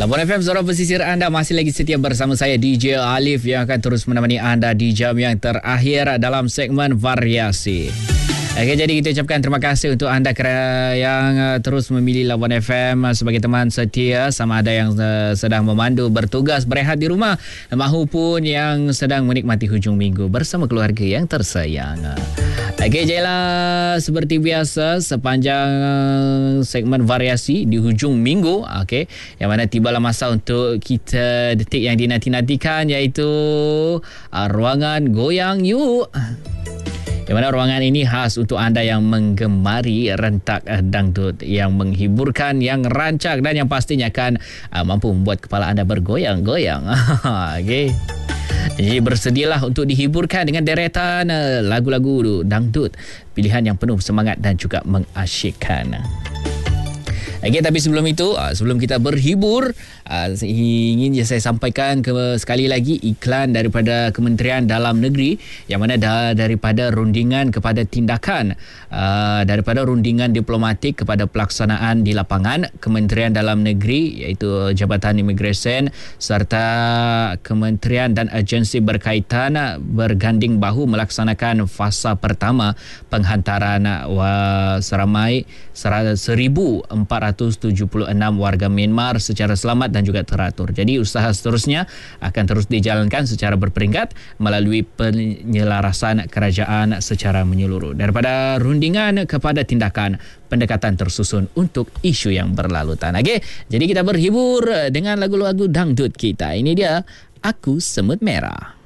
Labuan FM, suara pesisir anda masih lagi setia bersama saya DJ Alif yang akan terus menemani anda di jam yang terakhir dalam segmen variasi. Okey, jadi kita ucapkan terima kasih untuk anda yang terus memilih Labuan FM sebagai teman setia, sama ada yang sedang memandu, bertugas, berehat di rumah maupun yang sedang menikmati hujung minggu bersama keluarga yang tersayang. Okey, jadilah seperti biasa sepanjang segmen variasi di hujung minggu, okey, yang mana tibalah masa untuk kita detik yang dinanti-nantikan, iaitu ruangan Goyang Yuk. Di mana ruangan ini khas untuk anda yang menggemari rentak dangdut yang menghiburkan, yang rancak dan yang pastinya akan mampu membuat kepala anda bergoyang-goyang. Okey. Jadi bersedialah untuk dihiburkan dengan deretan lagu-lagu dangdut pilihan yang penuh semangat dan juga mengasyikkan. Okey, tapi sebelum itu, sebelum kita berhibur, ingin saya sampaikan sekali lagi iklan daripada Kementerian Dalam Negeri, yang mana daripada rundingan kepada tindakan, daripada rundingan diplomatik kepada pelaksanaan di lapangan, Kementerian Dalam Negeri iaitu Jabatan Imigresen serta kementerian dan agensi berkaitan berganding bahu melaksanakan fasa pertama penghantaran seramai 1,476 warga Myanmar secara selamat dan juga teratur. Jadi usaha seterusnya akan terus dijalankan secara berperingkat melalui penyelarasan kerajaan secara menyeluruh. Daripada rundingan kepada tindakan, pendekatan tersusun untuk isu yang berlalutan. Okey, jadi kita berhibur dengan lagu-lagu dangdut kita. Ini dia Aku Semut Merah.